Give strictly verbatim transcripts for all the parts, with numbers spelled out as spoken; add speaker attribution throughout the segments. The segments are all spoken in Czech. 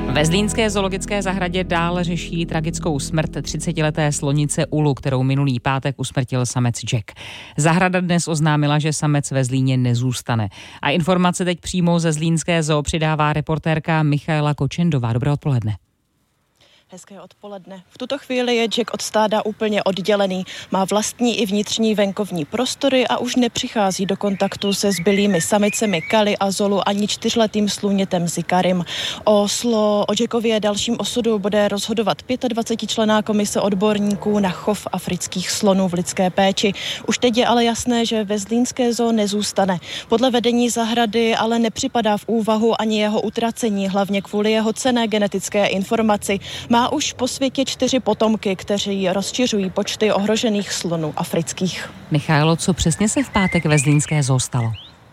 Speaker 1: Ve zlínské zoologické zahradě dál řeší tragickou smrt třicetileté slonice Ulu, kterou minulý pátek usmrtil samec Jack. Zahrada dnes oznámila, že samec ve Zlíně nezůstane. A informace teď přímo ze zlínské zoo přidává reportérka Michaela Kočendová. Dobré odpoledne.
Speaker 2: Hezké odpoledne. V tuto chvíli je Jack od stáda úplně oddělený. Má vlastní i vnitřní venkovní prostory a už nepřichází do kontaktu se zbylými samicemi Kali a Zolu ani čtyřletým slunětem Zikarim. O, slo, o Jackově dalším osudu bude rozhodovat dvacetičlenná komise odborníků na chov afrických slonů v lidské péči. Už teď je ale jasné, že ve zlínské zoo nezůstane. Podle vedení zahrady ale nepřipadá v úvahu ani jeho utracení, hlavně kvůli jeho cenné genetické informaci. Má už po světě čtyři potomky, kteří rozšiřují počty ohrožených slonů afrických.
Speaker 1: Michailo, co přesně se v pátek ve zlínské zoo stalo?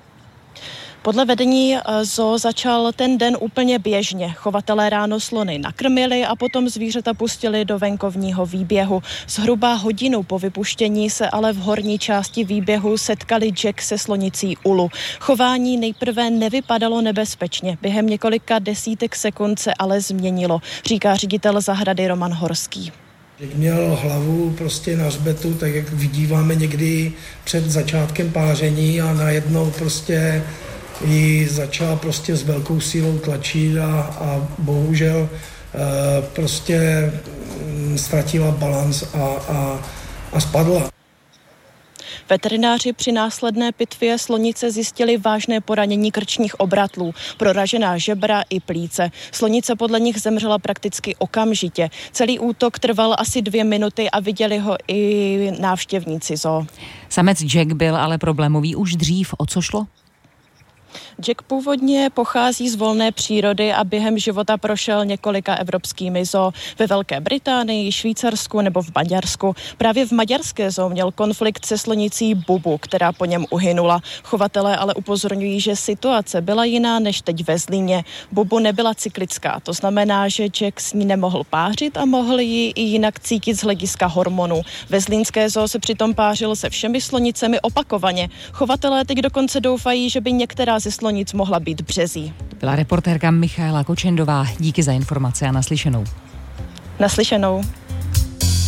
Speaker 2: Podle vedení zoo začal ten den úplně běžně. Chovatelé ráno slony nakrmili a potom zvířata pustili do venkovního výběhu. Zhruba hodinu po vypuštění se ale v horní části výběhu setkali Jack se slonicí Ulu. Chování nejprve nevypadalo nebezpečně. Během několika desítek sekund se ale změnilo, říká ředitel zahrady Roman Horský.
Speaker 3: Jack měl hlavu prostě na hřbetu, tak jak vidíváme někdy před začátkem páření a najednou prostě ji začala prostě s velkou sílou tlačit a, a bohužel e, prostě ztratila balanc a, a, a spadla.
Speaker 2: Veterináři při následné pitvě slonice zjistili vážné poranění krčních obratlů, proražená žebra i plíce. Slonice podle nich zemřela prakticky okamžitě. Celý útok trval asi dvě minuty a viděli ho i návštěvníci zoo.
Speaker 1: Samec Jack byl ale problémový už dřív. O co šlo?
Speaker 2: Jack původně pochází z volné přírody a během života prošel několika evropskými zoo ve Velké Británii, Švýcarsku nebo v Maďarsku. Právě v maďarské zoo měl konflikt se slonicí Bubu, která po něm uhynula. Chovatelé ale upozorňují, že situace byla jiná než teď ve Zlíně. Bubu nebyla cyklická, to znamená, že Jack s ní nemohl pářit a mohl ji i jinak cítit z hlediska hormonů. Ve zlínské zoo se přitom pářil se všemi slonicemi opakovaně. Chovatelé teď dokonce doufají, že by některá ze slonic mohla být březí.
Speaker 1: To byla reportérka Michaela Kočendová. Díky za informace a naslyšenou.
Speaker 2: Naslyšenou.